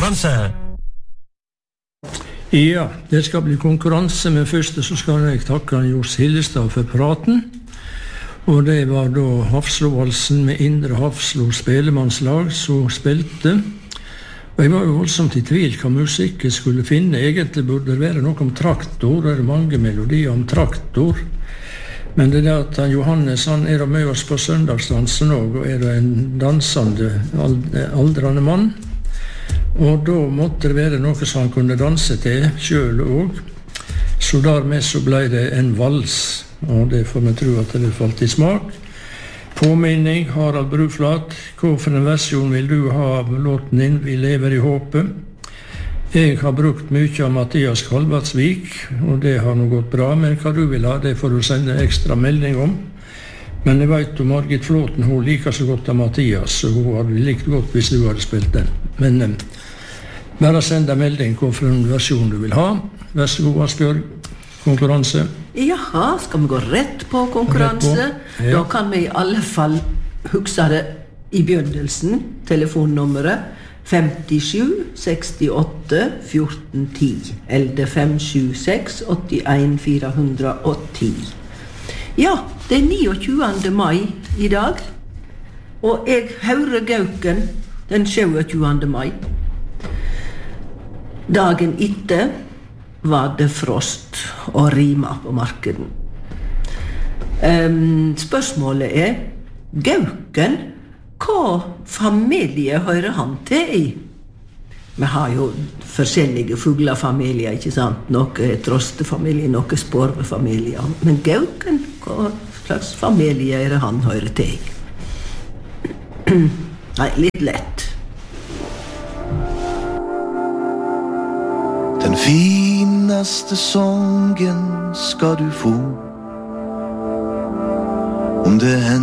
konkurranse. Ja, det skal bli konkurranse, men først så skal jeg takke Johs Hillestad for praten. Og det var da Hafslovalsen med Indre Hafslo spelemannslag som spilte. Og jeg var jo voldsomt i tvil hva musikk jeg skulle finne. Egentlig burde det være noe om traktor, det er mange melodier om traktor. Men det er at Johannes, han er med oss på søndagsdansen også, og er en dansende, aldrende mann. Og da måtte det være noe som han kunne danse til, selv også. Så dermed så ble det en vals, og det får vi tro at det falt i smak. Påminning, Harald Bruflat, hva for en versjon vil du ha av låten din, Vi lever i håpet? Jeg har brukt mye av Mathias Kalvatsvik, og det har nå gått bra, men hva du vil ha, det får du sende ekstra melding om. Men jeg vet om Margit Flåten, hun liker så godt av Mathias, så hun hadde likt godt hvis du hadde spilt den. Men bare send en melding hva for en versjon du vil ha. Vær så god, Asbjørg. Konkurranse. Jaha, skal vi gå rett på konkurranse? Ja. Da kan vi i alle fall huske det i begynnelsen, telefonnummeret 57 68 14 10 eller 576 81 410. Ja, det er 29. mai i dag, og jeg hører Gauken den 27. mai. Dagen etter var det frost og rima på markeden. Spørsmålet er, Gauken, hva familie hører han til i? Vi har jo forskjellige fuglefamilier, ikke sant? Noe er trostefamilie, noe sporvefamilie. Men Gauken, hva slags familie er det han hører til i? Nei, litt lett. Den finaste sången ska du få. Om det